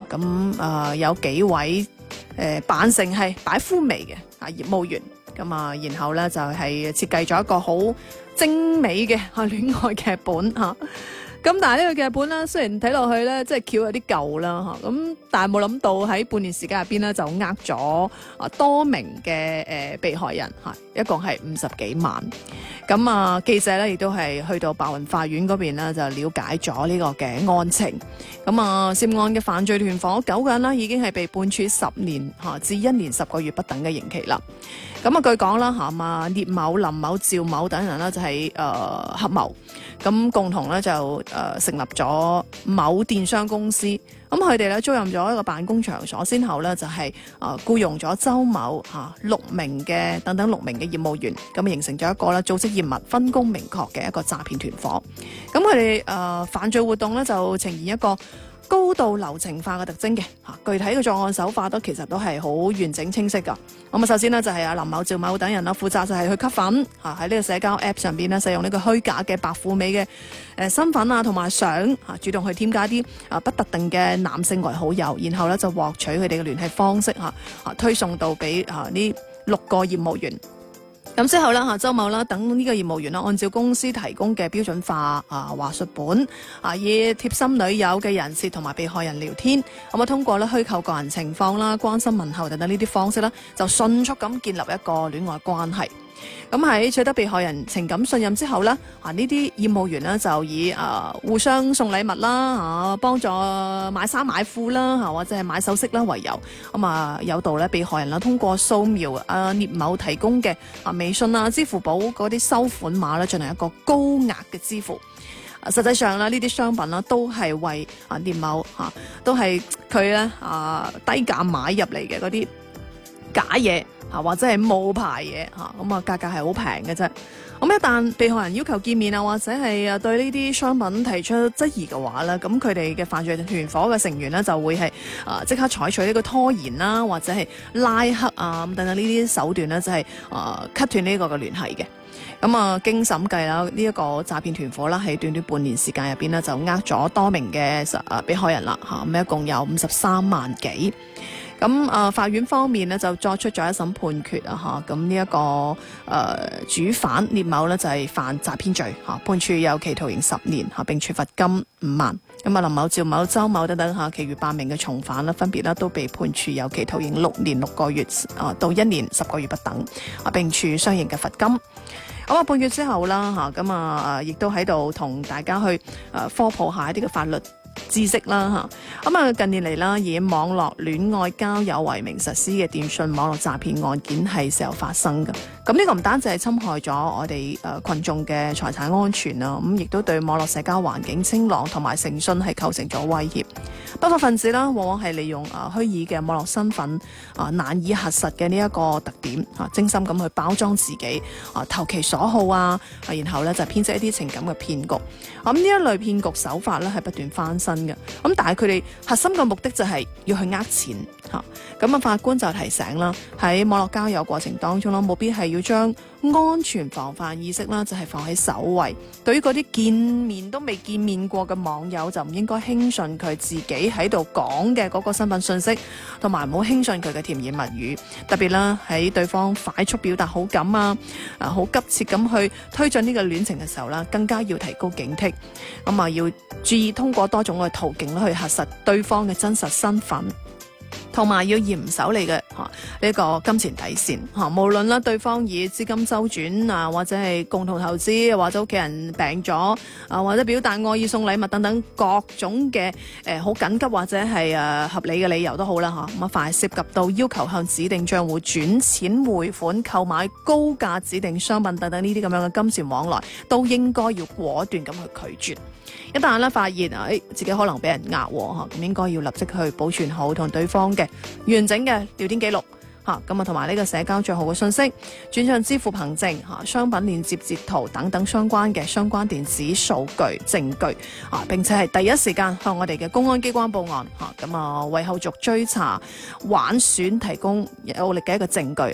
咁有幾位扮成係擺膚眉嘅業務員，咁然後咧就係設計咗一個好精美嘅戀愛劇本嚇。咁但係呢個劇本咧，雖然睇落去咧，即係橋有啲舊啦嚇，咁但係冇諗到喺半年時間入邊咧，就呃咗多名嘅被害人嚇，一共係50幾萬。咁記者咧亦都係去到白雲法院嗰邊咧，就了解咗呢個嘅案情。咁涉案嘅犯罪團伙9個人啦，已經係被判處10年至1年10個月不等嘅刑期啦。咁據講啦嚇，聶某、林某、趙某等人啦就係合謀，咁共同咧就成立咗某電商公司。咁佢哋咧租任咗一個辦公場所，先後咧就係僱用咗周某6名嘅業務員，咁形成咗一個咧組織嚴密、分工明確嘅一個詐騙團伙。咁佢哋犯罪活動咧就呈現一個高度流程化嘅特徵嘅，具體嘅作案手法其實都係好完整清晰噶。咁首先呢，就係林某、趙某等人啦，負責就係去吸粉喺呢個社交 App 上邊咧，使用呢個虛假嘅白富美嘅身份同埋相主動去添加啲不特定嘅男性為好友，然後咧就獲取佢哋嘅聯繫方式推送到俾呢6個業務員。咁之後啦，周某啦等呢個業務員啦，按照公司提供嘅標準化話術本以貼心女友嘅人設同埋被害人聊天，咁通過咧虛構個人情況啦、關心問候等等呢啲方式啦，就迅速咁建立一個戀愛關係。咁喺取得被害人情感信任之後呢，呢啲業務員呢就以互相送禮物啦，幫助買衫買褲啦，或者係買首飾啦為由，咁誘導咧被害人啦通過掃描聶某提供嘅微信支付寶嗰啲收款碼咧進行一個高額嘅支付。實際上呢啲商品都係為聶某都係佢咧低價買入嚟嘅嗰啲假嘢或者係冒牌嘢咁價格係好平嘅啫。咁一旦被害人要求見面或者係對呢啲商品提出質疑嘅話咧，咁佢哋嘅犯罪團伙嘅成員咧就會係即刻採取呢個拖延啦，或者係拉黑等等呢啲手段咧，就係cut斷呢個嘅聯繫嘅。咁經審計啦，呢一個詐騙團伙啦喺短短半年時間入邊咧就呃咗多名嘅被害人啦咁一共有53萬幾。咁法院方面呢，就作出咗一審判決咁呢一個主犯聶某呢，就係犯詐騙罪判處有期徒刑10年並處罰金5萬。咁林某、趙某、周某等等其餘8名嘅從犯呢，分別呢都被判處有期徒刑6年6個月到1年10個月不等並處相應嘅罰金。咁判決之後啦亦都喺度同大家去科普下一啲嘅法律知識啦咁近年嚟啦，以網絡戀愛交友為名實施嘅電訊網絡詐騙案件係時有發生嘅。咁呢個唔單止係侵害咗我哋群眾嘅財產安全啦，咁亦都對網絡社交環境清朗同埋誠信係構成咗威脅。不法分子啦，往往係利用虛擬嘅網絡身份難以核實嘅呢一個特點精心咁去包裝自己投其所好然後咧就編織一啲情感嘅騙局。咁呢一類騙局手法咧係不斷翻新嘅。咁但係佢哋核心嘅目的就係要去呃錢咁法官就提醒啦，喺網絡交友過程當中啦，務必係要將安全防範意識啦，就係放喺首位。對於嗰啲見面都未見面過嘅網友，就唔應該輕信佢自己喺度講嘅嗰個身份信息，同埋唔好輕信佢嘅甜言蜜語。特別啦，喺對方快速表達好感好急切咁去推進呢個戀情嘅時候啦，更加要提高警惕。咁要注意通過多種嘅途徑去核實對方嘅真實身份。同埋要嚴守你嘅呢個金錢底線無論啦對方以資金周轉或者係共同投資，或者屋企人病咗或者表達愛意送禮物等等各種嘅好緊急或者係合理嘅理由都好啦咁凡係涉及到要求向指定賬戶轉錢匯款、購買高價指定商品等等呢啲咁樣嘅金錢往來，都應該要果斷咁去拒絕。一旦咧發現自己可能俾人呃咁應該要立即去保存好同對方嘅完整嘅聊天記錄咁同埋呢個社交賬號嘅信息、轉賬支付憑證商品鏈接截圖等等相關電子數據證據並且係第一時間向我哋嘅公安機關報案為後續追查挽選提供有力嘅一個證據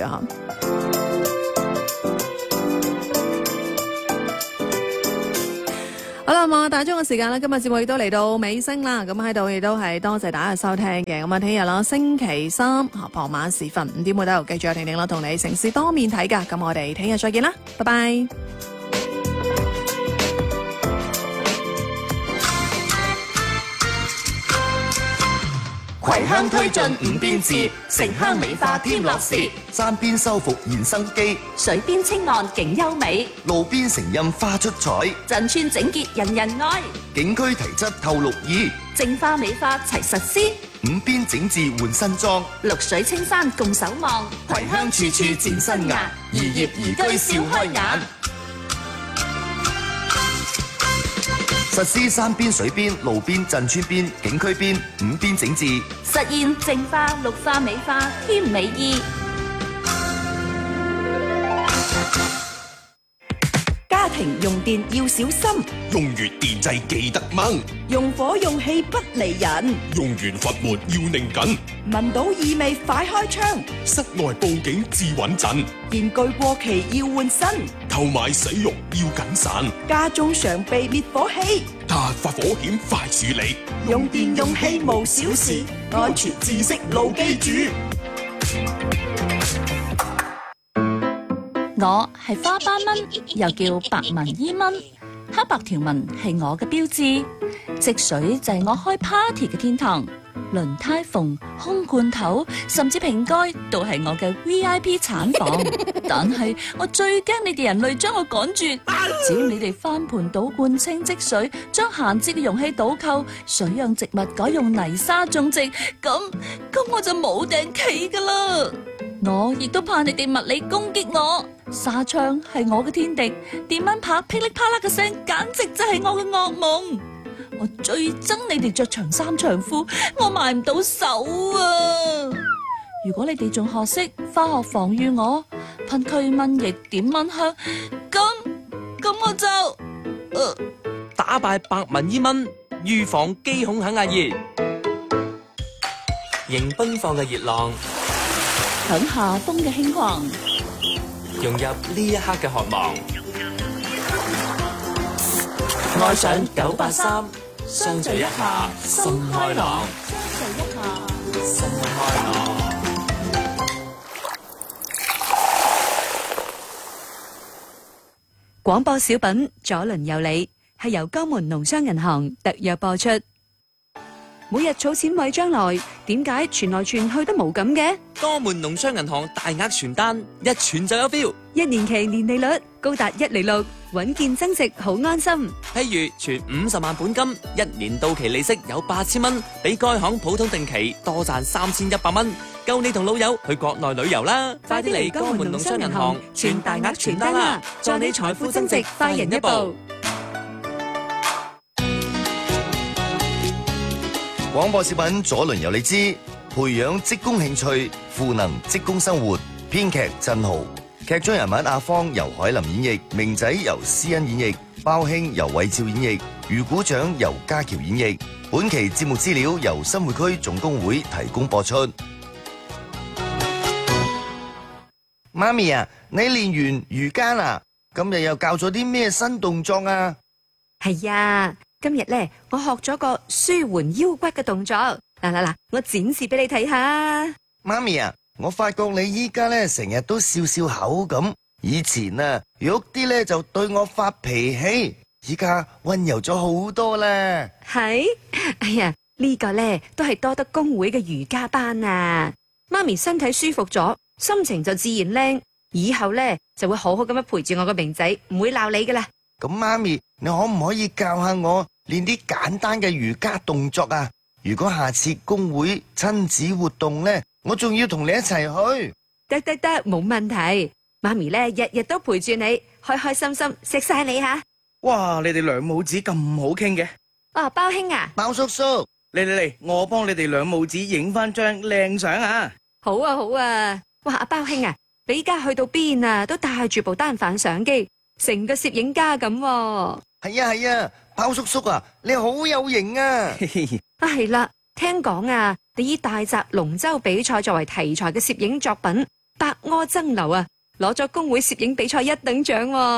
好啦，咁大鐘嘅時間啦，今日節目亦都嚟到尾聲啦。咁喺度亦都係多謝大家嘅收聽嘅。咁啊，聽日啦，星期三傍晚時分5點半都繼續有婷婷啦，同你城市多面睇噶。咁我哋聽日再見啦，拜拜。 葵香推進五邊字，城鄉美化添樂事， 山邊修復現生機， 水邊清岸景優美， 路邊成蔭花出彩， 鎮村整潔人人愛， 景區提質透綠意， 淨化美化齊實施， 五邊整治換新裝， 綠水青山共守望， 葵香處處展新顏，宜業宜居笑開眼。實施山邊、水邊、路邊、鎮村邊、景區邊五邊整治， 實現淨化、綠化、美化添美意。家庭用電要小心， 用完電掣記得掹， 用火用氣不離人， 用完閥門要擰緊， 聞到異味快開窗， 室外報警至穩陣， 電具過期要換新， 購買使用要謹慎， 家中常備滅火器， 突發火險快處理， 用電用氣無小事，安全知識牢記住。我係花斑蚊，又叫白紋伊蚊，黑白條紋係我嘅標誌，積水就係我開 party 嘅天堂，輪胎縫、空罐頭，甚至瓶蓋都係我嘅 VIP 產房。但係我最驚你哋人類將我趕絕，只要你哋翻盆倒罐清積水，將閒置嘅容器倒扣，水養植物改用泥沙種植，咁我就冇頂企噶啦。我亦都怕你哋物理攻擊我，紗窗係我嘅天敵，電蚊拍噼里啪啦嘅聲，簡直就係我嘅噩夢。我最憎你哋着長衫長褲，我埋唔到手啊！如果你哋仲學識化學防禦我，噴驅蚊液點蚊香，咁我就打敗白紋伊蚊，預防機孔肯壓熱，迎奔放嘅熱浪， 響夏風嘅輕狂， 融入呢一刻嘅渴望， 愛上983，相聚一下心開朗，相聚一下心開朗。 廣播小品左鄰右里係由江門農商銀行特約播出。每日儲錢為將來，點解傳來傳去都冇咁嘅？ 江門農商銀行大額傳單，一傳就有 feel， 1年期年利率高達1厘6，穩健增值好安心。 譬如存50萬本金，1年到期利息有8000蚊，比該行普通定期多賺3100蚊，夠你同老友去國內旅遊啦！快啲嚟江門農商銀行傳大額傳單啦，助你財富增值快人一步。 廣播小品左鄰右里之培養職工興趣，賦能職工生活。編劇振豪，劇中人物阿芳由海林演繹，明仔由施恩演繹，包興由韋照演繹，魚股長由家喬演繹。本期節目資料由新會區總工會提供播出。媽咪啊，你練完瑜伽啦？今日又教咗啲咩新動作啊？ 係啊，今日咧我學咗個舒緩腰骨嘅動作。嗱，我展示俾你睇下。 媽咪啊，我發覺你依家咧成日都笑笑口咁，以前啊喐啲咧就對我發脾氣，依家溫柔咗好多啦。 係，哎呀，呢個咧都係多得工會嘅瑜伽班啊。媽咪身體舒服咗，心情就自然靚，以後咧就會好好咁樣陪住我個明仔，唔會鬧你噶啦。 咁媽咪，你可唔可以教下我練啲簡單嘅瑜伽動作啊？如果下次工會親子活動咧，我仲要同你一齊去。 得，冇問題。媽咪咧日日都陪住你，開開心心食晒你吓。 哇，你哋兩母子咁好傾嘅。 哦，包兄啊， 包叔叔， 嚟，我幫你哋兩母子影翻張靚相啊！ 好啊。哇，阿包兄啊，你依家去到邊啊，都帶住部單反相機，成個攝影家咁。 係啊，包叔叔啊，你好有型啊！ 啊，係啦，聽講啊，你以大閘龍舟比賽作為題材嘅攝影作品《白柯爭流》啊，攞咗工會攝影比賽1等獎喎。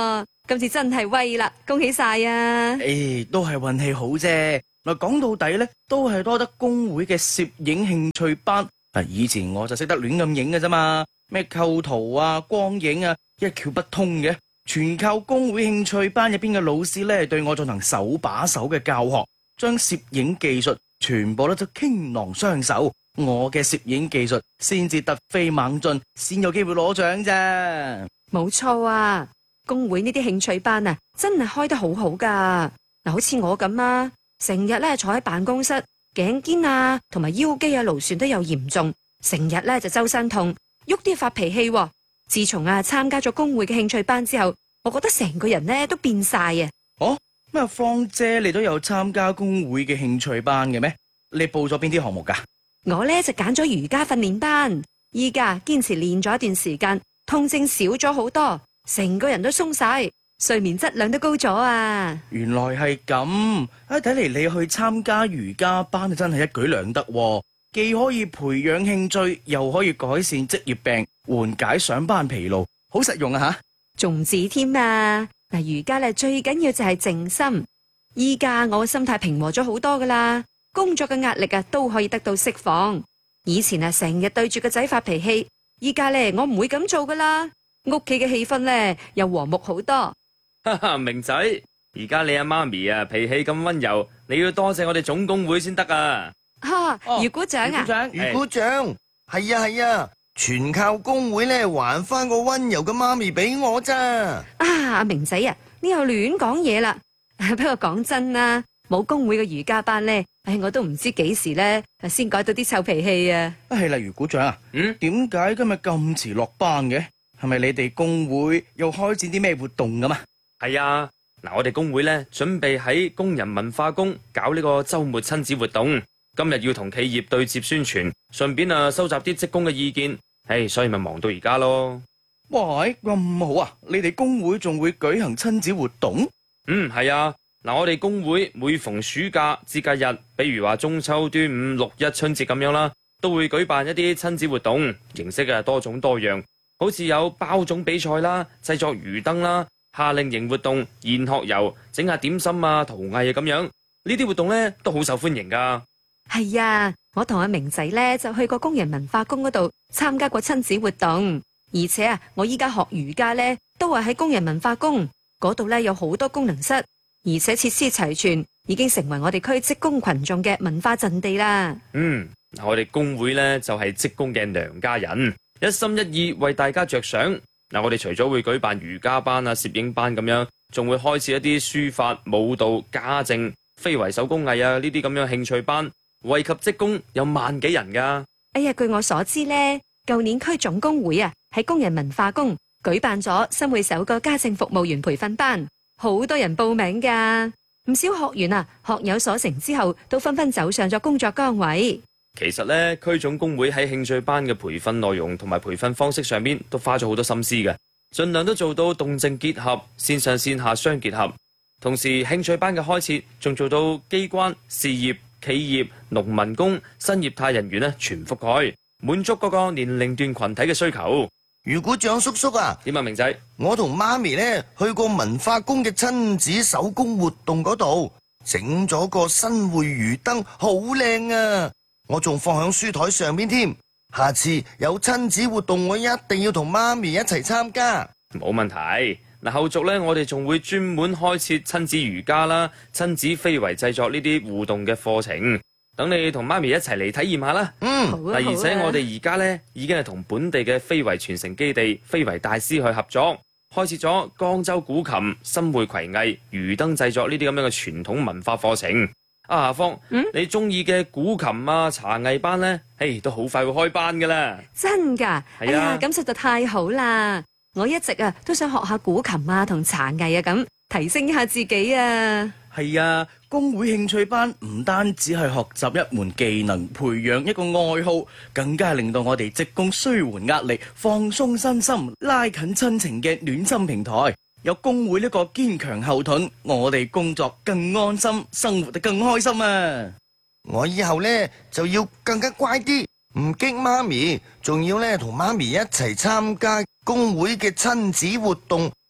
今次真係威啦，恭喜晒啊！ 都係運氣好啫。嗱，講到底咧，都係多得工會嘅攝影興趣班。嗱，以前我就識得亂咁影嘅啫嘛，咩構圖啊、光影啊，一竅不通嘅。全靠工會興趣班入邊嘅老師咧，對我進行手把手嘅教學，將攝影技術全部都傾囊相授。我嘅攝影技術先至突飛猛進，先有機會攞獎啫。 冇錯啊，工會呢啲興趣班啊，真係開得好好噶。嗱，好似我咁啊，成日咧坐喺辦公室，頸肩啊同埋腰肌啊勞損都有嚴重，成日咧就周身痛，喐啲發脾氣喎。自從啊參加咗工會嘅興趣班之後，我覺得成個人咧都變晒啊！ 哦，咩芳姐你都有參加工會嘅興趣班嘅咩？你報咗邊啲項目噶？ 我咧就揀咗瑜伽訓練班，依家堅持練咗一段時間，痛症少咗好多，成個人都鬆晒，睡眠質量都高咗啊！ 原來係咁，睇嚟你去參加瑜伽班真係一舉兩得喎，既可以培養興趣，又可以改善職業病，緩解上班疲勞，好實用啊吓！ 仲唔止添啊！嗱，瑜伽咧最緊要就係靜心，依家我嘅心態平和咗好多噶啦，工作嘅壓力啊都可以得到釋放。以前啊成日對住個仔發脾氣，依家咧我唔會咁做噶啦，屋企嘅氣氛咧又和睦好多。 哈哈，明仔，而家你阿媽咪啊脾氣咁溫柔，你要多謝我哋總工會先得啊！ 余股長啊！ 余股長，係啊係啊，全靠工會咧還翻個溫柔嘅媽咪俾我咋。 阿明仔啊，你又亂講嘢啦。不過講真啦，冇工會嘅瑜伽班咧，我都唔知幾時咧先改到啲臭脾氣啊。 係啦，余股長啊，點解今日咁遲落班嘅？係咪你哋工會又開展啲咩活動噶嘛？ 係啊，嗱，我哋工會咧準備喺工人文化宮搞呢個周末親子活動，今日要同企業對接宣傳，順便收集啲職工嘅意見，所以咪忙到而家咯。 喂，咁好啊！你哋工會仲會舉行親子活動？ 係啊，嗱，我哋工會每逢暑假節假日，比如話中秋、端午、六一、春節咁樣啦，都會舉辦一啲親子活動，形式啊多種多樣，好似有包粽比賽啦、製作魚燈啦、夏令營活動、研學遊、整下點心啊、陶藝啊咁樣，呢啲活動咧都好受歡迎噶。 係啊，我同阿明仔咧就去過工人文化宮嗰度參加過親子活動，而且啊，我依家學瑜伽咧都係喺工人文化宮嗰度咧，有好多功能室，而且設施齊全，已經成為我哋區職工群眾嘅文化陣地啦。 我哋工會咧就係職工嘅娘家人，一心一意為大家着想。嗱，我哋除咗會舉辦瑜伽班啊、攝影班咁樣，仲會開設一啲書法、舞蹈、家政、非遺手工藝啊呢啲咁樣興趣班，惠及職工有萬幾人噶。 據我所知咧，舊年區總工會啊喺工人文化宮舉辦咗新會首個家政服務員培訓班，好多人報名噶，唔少學員啊學有所成之後，都紛紛走上咗工作崗位。 其實咧，區總工會喺興趣班嘅培訓內容同埋培訓方式上面都花咗好多心思嘅，盡量都做到動靜結合、線上線下相結合。同時，興趣班嘅開設仲做到機關、事業、企業、農民工、新業態人員咧全覆蓋，滿足各個年齡段群體嘅需求。 余股長叔叔啊， 點啊，明仔？ 我同媽咪咧去過文化宮嘅親子手工活動嗰度，整咗個新會魚燈，好靚啊！我仲放響書台上邊添。下次有親子活動，我一定要同媽咪一齊參加。 冇問題。嗱，後續咧，我哋仲會專門開設親子瑜伽啦、親子非遺製作呢啲互動嘅課程，等你同媽咪一齊嚟體驗下啦。而且我哋而家咧已經係同本地嘅非遺傳承基地非遺大師去合作，開設咗江州古琴、新會葵藝、魚燈製作呢啲咁樣嘅傳統文化課程。阿芳，你中意嘅古琴啊、茶藝班咧，都好快會開班噶啦。 真噶？ 係啊， 咁實在太好啦！我一直啊都想學下古琴啊同茶藝啊，咁提升一下自己啊。 係啊，工會興趣班唔單止係學習一門技能，培養一個愛好，更加係令到我哋職工舒緩壓力、放鬆身心、拉近親情嘅暖心平台。有工會呢個堅強後盾，我哋工作更安心，生活得更開心啊！ 我以後呢就要更加乖啲，唔激媽咪，仲要呢同媽咪一齊參加工會嘅親子活動，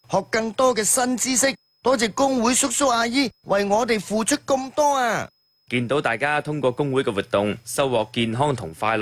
學更多嘅新知識。多謝工會叔叔阿姨為我哋付出咁多啊！ 見到大家通過工會嘅活動收穫健康同快樂。